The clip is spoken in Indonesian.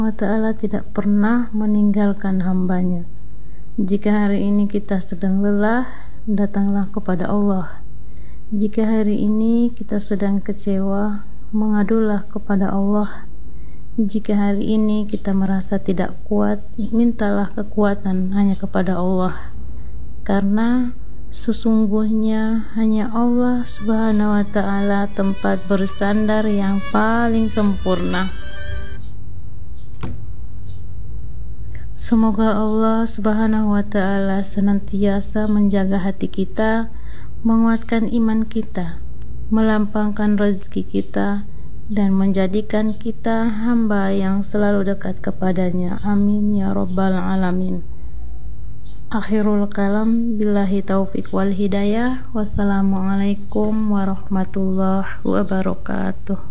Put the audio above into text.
wa ta'ala tidak pernah meninggalkan hambanya. Jika hari ini kita sedang lelah, datanglah kepada Allah. Jika hari ini kita sedang kecewa, mengadulah kepada Allah. Jika hari ini kita merasa tidak kuat, mintalah kekuatan hanya kepada Allah. Karena sesungguhnya hanya Allah Subhanahu wa ta'ala tempat bersandar yang paling sempurna. Semoga Allah Subhanahu wa ta'ala senantiasa menjaga hati kita, menguatkan iman kita, melampangkan rezeki kita, dan menjadikan kita hamba yang selalu dekat kepadanya. Amin ya rabbal alamin. Akhirul kalam, billahi taufiq wal hidayah. Wassalamualaikum warahmatullahi wabarakatuh.